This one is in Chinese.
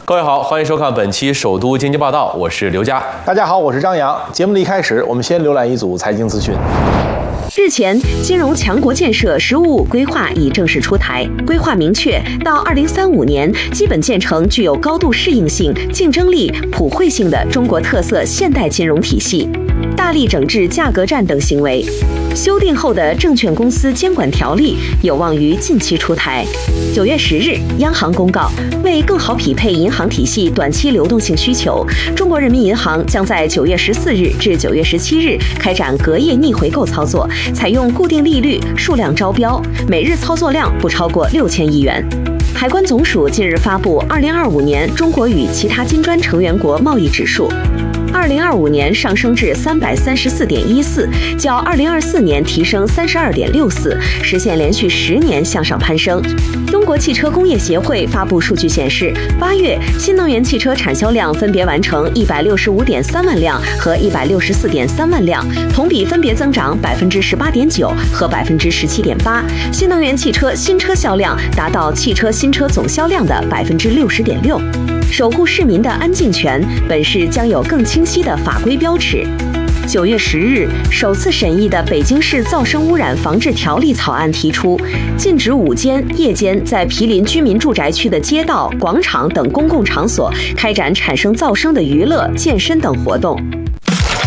各位好，欢迎收看本期首都经济报道，我是刘佳。 大家好，我是张扬。节目的一开始，我们先浏览一组财经资讯。 日前，金融强国建设“十五五”规划已正式出台。规划明确，到2035年，基本建成具有高度适应性、竞争力、普惠性的中国特色现代金融体系，大力整治价格战等行为。修订后的证券公司监管条例有望于近期出台。9月10日，央行公告，为更好匹配银行体系短期流动性需求，中国人民银行将在9月14日至9月17日开展隔夜逆回购操作，采用固定利率、数量招标，每日操作量不超过6000亿元。海关总署近日发布2025年中国与其他金砖成员国贸易指数。2025年上升至334.14，较2024年提升32.64，实现连续10年向上攀升。中国汽车工业协会发布数据显示，8月新能源汽车产销量分别完成165.3万辆和164.3万辆，同比分别增长18.9%和17.8%。新能源汽车新车销量达到汽车新车总销量的60.6%。守护市民的安静权，本市将有更清晰的法规标尺。9月10日，首次审议的北京市噪声污染防治条例草案提出，禁止午间、夜间在毗邻居民住宅区的街道、广场等公共场所开展产生噪声的娱乐、健身等活动。